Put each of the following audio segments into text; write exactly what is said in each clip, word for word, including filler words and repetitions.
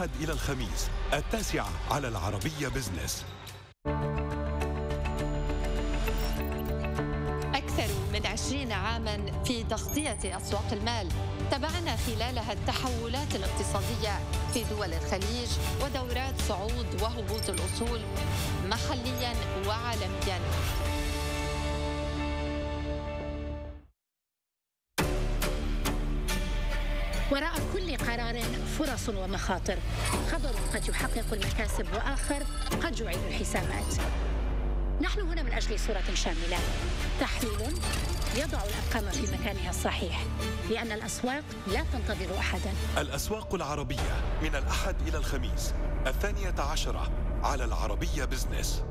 الأحد إلى الخميس التاسعة على العربية بزنس. أكثر من عشرين عاماً في تغطية أسواق المال، تابعنا خلالها التحولات الاقتصادية في دول الخليج ودورات صعود وهبوط الأصول محلياً وعالمياً. وراء كل قرار فرص ومخاطر، خبر قد يحقق المكاسب وآخر قد يعيد الحسابات. نحن هنا من أجل صورة شاملة، تحليل يضع الأرقام في مكانها الصحيح، لأن الأسواق لا تنتظر أحدا. الأسواق العربية من الأحد إلى الخميس الثانية عشرة على العربية بزنس.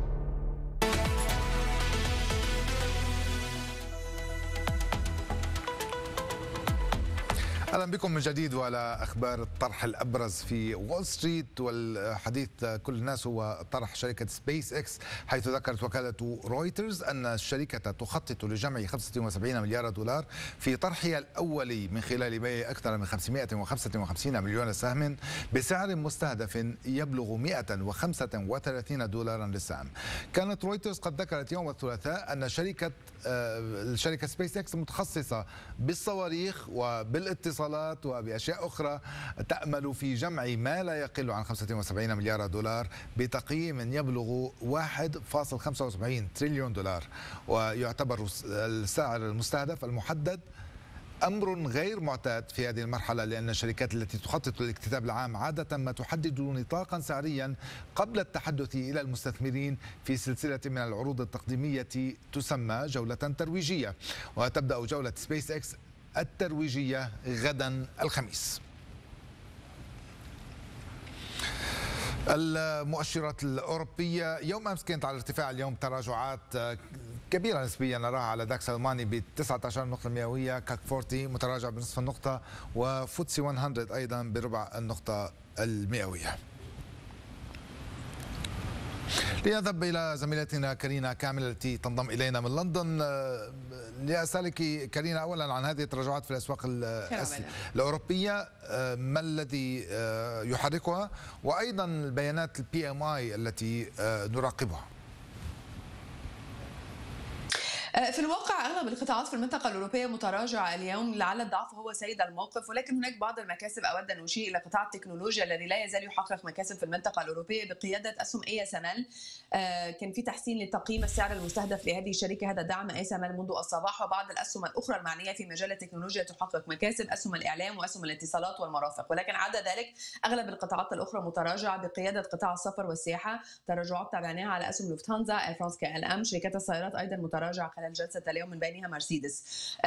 اهلا بكم من جديد وعلى اخبار الطرح الابرز في وول ستريت، والحديث كل الناس هو طرح شركه سبيس اكس، حيث ذكرت وكاله رويترز ان الشركه تخطط لجمع خمسة وسبعين مليار دولار في طرحها الاولي من خلال بيع اكثر من خمسمائة وخمسة وخمسين مليون سهم بسعر مستهدف يبلغ مائة وخمسة وثلاثين دولارا للسهم. كانت رويترز قد ذكرت يوم الثلاثاء ان شركه الشركه سبيس اكس متخصصه بالصواريخ وبالاتصال وبأشياء أخرى، تأمل في جمع ما لا يقل عن خمسة وسبعين مليار دولار بتقييم يبلغ واحد فاصلة خمسة وسبعين تريليون دولار، ويعتبر السعر المستهدف المحدد أمر غير معتاد في هذه المرحلة، لأن الشركات التي تخطط للاكتتاب العام عادة ما تحدد نطاقا سعريا قبل التحدث إلى المستثمرين في سلسلة من العروض التقديمية تسمى جولة ترويجية، وتبدأ جولة سبيس اكس الترويجية غدا الخميس. المؤشرات الأوروبية يوم أمس كانت على ارتفاع، اليوم تراجعات كبيرة نسبيا نراها على داكس ألماني ب تسعة عشر نقطة مئوية، كاك أربعين متراجع بنصف النقطة، وفوتسي مئة أيضا بربع النقطة المئوية. لنذهب إلى زميلتنا كارينا كامل التي تنضم إلينا من لندن. لأسألك كارينا أولا عن هذه التراجعات في الأسواق الأوروبية، ما الذي يحركها، وأيضا البيانات البي ام اي التي نراقبها؟ في الواقع أغلب القطاعات في المنطقة الأوروبية متراجعة اليوم، لعل الضعف هو سيد الموقف، ولكن هناك بعض المكاسب. أود أن أشير إلى قطاع التكنولوجيا الذي لا يزال يحقق مكاسب في المنطقة الأوروبية بقيادة أسهم اي اس ام ال. كان في تحسين لتقييم السعر المستهدف لهذه الشركة، هذا دعم اي اس ام ال منذ الصباح، وبعض الأسهم الأخرى المعنية في مجال التكنولوجيا تحقق مكاسب، أسهم الإعلام وأسهم الاتصالات والمرافق. ولكن عدا ذلك أغلب القطاعات الأخرى متراجعة بقيادة قطاع السفر والسياحة. تراجعات تابعناها على أسهم لوفتهانزا، اير فرانس كي ال ام. شركات السيارات أيضا متراجعة خلال جلسة اليوم، من بينها مرسيدس.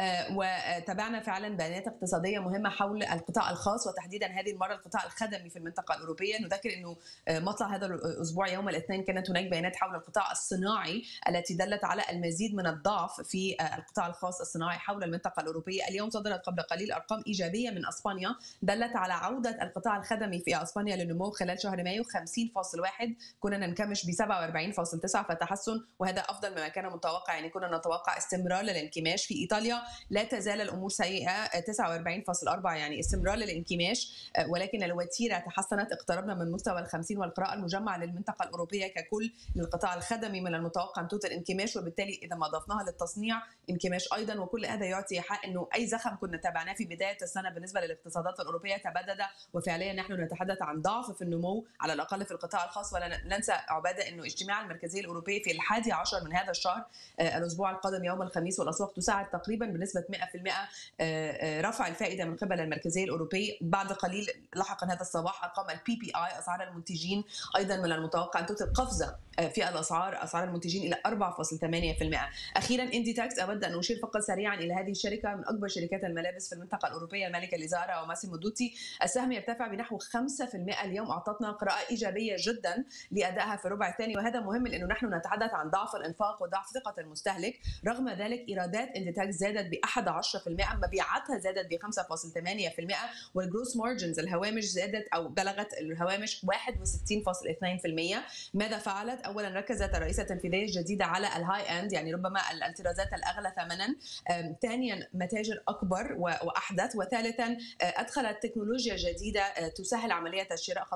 وتابعنا فعلا بيانات اقتصاديه مهمه حول القطاع الخاص، وتحديدا هذه المره القطاع الخدمي في المنطقه الاوروبيه. نذكر انه مطلع هذا الاسبوع يوم الاثنين كانت هناك بيانات حول القطاع الصناعي التي دلت على المزيد من الضعف في القطاع الخاص الصناعي حول المنطقه الاوروبيه. اليوم صدرت قبل قليل ارقام ايجابيه من اسبانيا دلت على عوده القطاع الخدمي في اسبانيا للنمو خلال شهر مايو خمسين فاصلة واحد، كنا ننكمش ب سبعة وأربعين فاصلة تسعة، فتحسن، وهذا افضل مما كان متوقع. يعني كنا نتوقع استمرار للانكماش. في ايطاليا لا تزال الامور سيئه، تسعة وأربعين فاصلة أربعة يعني استمرار للانكماش، ولكن الوتيره تحسنت، اقتربنا من مستوى الخمسين. والقراءه المجمعه للمنطقه الاوروبيه ككل للقطاع الخدمي من المتوقع ان توصل انكماش، وبالتالي اذا ما ضفناها للتصنيع انكماش ايضا. وكل هذا يعطي حق انه اي زخم كنا تابعناه في بدايه السنه بالنسبه للاقتصادات الاوروبيه تبدد، وفعليا نحن نتحدث عن ضعف في النمو على الاقل في القطاع الخاص. ولا ننسى عباده انه اجتماع المركزيه الاوروبيه في الحادي عشر من هذا الشهر الاسبوع القادم يوم الخميس، والاسواق تساعد تقريبا بنسبه مئة بالمئة رفع الفائده من قبل المركزيه الاوروبيه. بعد قليل لاحقا هذا الصباح ارقام البي بي اي اسعار المنتجين ايضا من المتوقع ان تصل قفزه في الاسعار، اسعار المنتجين الى أربعة فاصلة ثمانية بالمئة. اخيرا انديتاكس، اود ان اشير فقط سريعا الى هذه الشركه من اكبر شركات الملابس في المنطقه الاوروبيه، الملكه ليزارا وماسيمو دوتي. السهم يرتفع بنحو خمسة بالمئة اليوم، اعطتنا قراءه ايجابيه جدا لادائها في الربع الثاني، وهذا مهم لانه نحن نتحدث عن ضعف الانفاق وضعف ثقه المستهلك. رغم ذلك ايرادات انديتاكس زادت ب أحد عشر بالمئة، مبيعاتها زادت ب خمسة فاصلة ثمانية بالمئة، والجروس مارجنز الهوامش زادت او بلغت الهوامش واحد وستين فاصلة اثنين بالمئة. ماذا فعلت؟ اولا ركزت الرئيسه التنفيذيه الجديده على الهاي اند، يعني ربما الطرازات الاغلى ثمنا. ثانيا متاجر اكبر واحدث. وثالثا ادخلت تكنولوجيا جديده تسهل عمليه الشراء